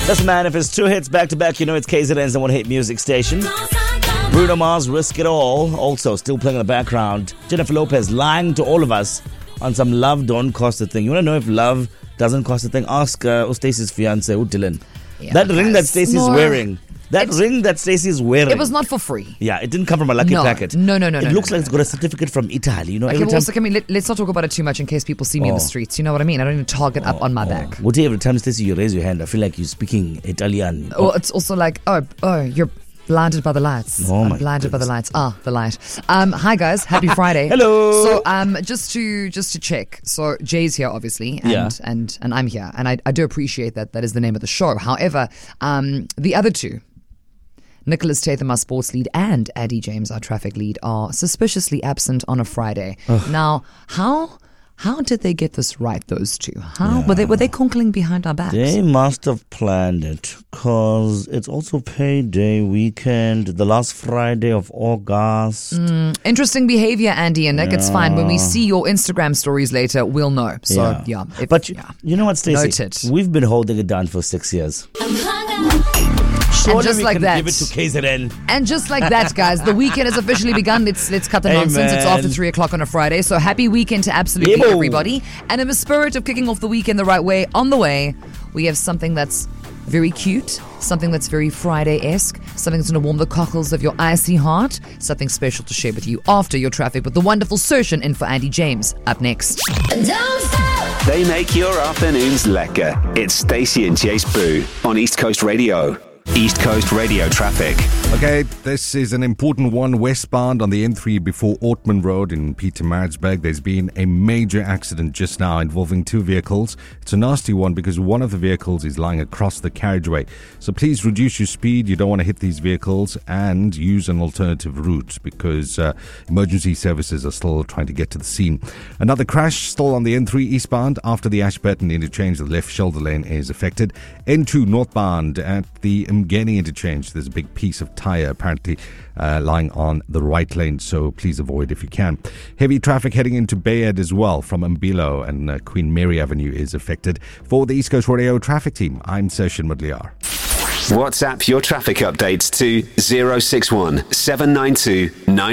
Listen, man, if it's 2 hits back-to-back, you know it's KZN's number 1 hit music station. Bruno Mars, Risk It All. Also, still playing in the background. Jennifer Lopez lying to all of us on some love don't cost a thing. You want to know if love doesn't cost a thing? Ask Stacey's fiance, Dylan. Yeah, that ring that Stacey's wearing. Ring that Stacey's wearing. It was not for free. Yeah, it didn't come from a lucky packet. No. It looks like it's got a certificate from Italy. You know, okay, also, let's not talk about it too much in case people see me in the streets. You know what I mean? I don't even target up on my back. What do you every time, Stacey, you raise your hand, I feel like you're speaking Italian. Oh, it's also like, you're blinded by the lights. Oh my blinded by the lights. The light. Hi guys, happy Friday. Hello. So just to check. So Jay's here obviously, and I'm here, and I do appreciate that is the name of the show. However, the other two, Nicholas Tatham, our sports lead, and Addy James, our traffic lead, are suspiciously absent on a Friday. Now, how did they get this right, those two? Were they conkling behind our backs? They must have planned it, because it's also payday weekend, the last Friday of August. Interesting behavior, Andy and Nick. It's fine. When we see your Instagram stories later, we'll know. So, you know what, Stacey? Noted. We've been holding it down for 6 years. And just like that, give it to KZN. And just like that, guys, the weekend has officially begun. Let's cut the nonsense. It's after 3 o'clock on a Friday. So happy weekend to absolutely everybody. And in the spirit of kicking off the weekend the right way, on the way, we have something that's very cute, something that's very Friday-esque, something that's going to warm the cockles of your icy heart, something special to share with you after your traffic with the wonderful Sershin in for Andy James. Up next. They make your afternoons lekker. It's Stacey and Chase Boo on East Coast Radio. East Coast Radio traffic. Okay, this is an important one. Westbound on the N3 before Ortman Road in Pietermaritzburg. There's been a major accident just now involving 2 vehicles. It's a nasty one because one of the vehicles is lying across the carriageway. So please reduce your speed. You don't want to hit these vehicles, and use an alternative route because emergency services are still trying to get to the scene. Another crash still on the N3 eastbound after the Ashburton interchange. The left shoulder lane is affected. N2 northbound at the Mgeni interchange. There's a big piece of tyre apparently lying on the right lane, so please avoid if you can. Heavy traffic heading into Bayard as well from Mbilo, and Queen Mary Avenue is affected. For the East Coast Radio traffic team, I'm Sershin Mudliar. WhatsApp your traffic updates to 061 792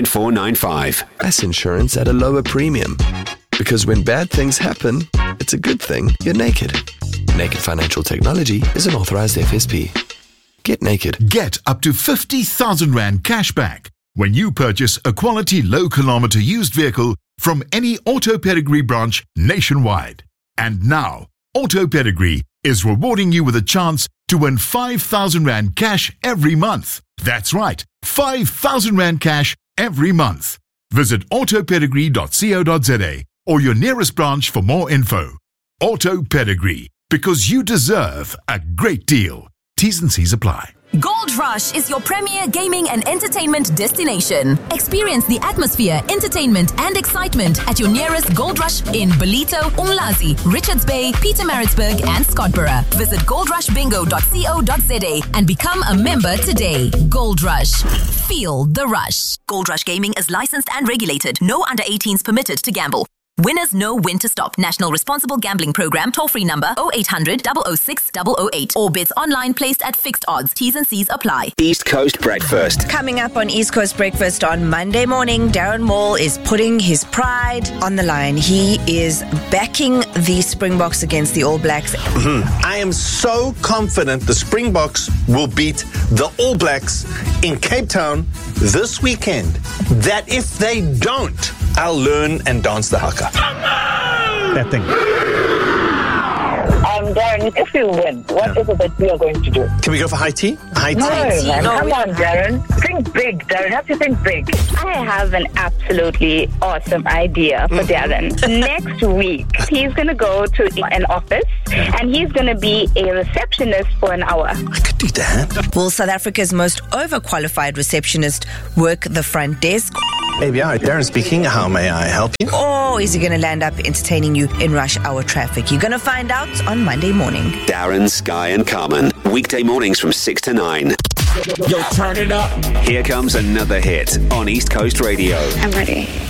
9495. That's insurance at a lower premium. Because when bad things happen, it's a good thing you're naked. Naked Financial Technology is an authorized FSP. Get naked. Get up to 50,000 Rand cash back when you purchase a quality low-kilometer used vehicle from any Auto Pedigree branch nationwide. And now, Auto Pedigree is rewarding you with a chance to win 5,000 Rand cash every month. That's right, 5,000 Rand cash every month. Visit autopedigree.co.za or your nearest branch for more info. Auto Pedigree, because you deserve a great deal. T's and C's apply. Gold Rush is your premier gaming and entertainment destination. Experience the atmosphere, entertainment and excitement at your nearest Gold Rush in Ballito, Umlazi, Richards Bay, Pietermaritzburg and Scottsboro. Visit goldrushbingo.co.za and become a member today. Gold Rush. Feel the rush. Gold Rush Gaming is licensed and regulated. No under 18s permitted to gamble. Winners know when to stop. National Responsible Gambling Program. Toll-free number 0800 006 008. Or bids online placed at fixed odds. T's and C's apply. East Coast Breakfast. Coming up on East Coast Breakfast on Monday morning, Darren Moore is putting his pride on the line. He is backing the Springboks against the All Blacks. I am so confident the Springboks will beat the All Blacks in Cape Town this weekend that if they don't, I'll learn and dance the haka. That thing. Darren, if you win, what is it that we are going to do? Can we go for high tea? High tea? No, man, come on, Darren. Think big, Darren. Have to think big. I have an absolutely awesome idea for Darren. Next week, he's going to go to an office and he's going to be a receptionist for an hour. I could do that. Will South Africa's most overqualified receptionist work the front desk? ABI, Darren speaking. How may I help you? Or is he going to land up entertaining you in rush hour traffic? You're going to find out on Monday morning. Darren, Sky and Carmen. Weekday mornings from 6 to 9. Yo, turn it up. Here comes another hit on East Coast Radio. I'm ready.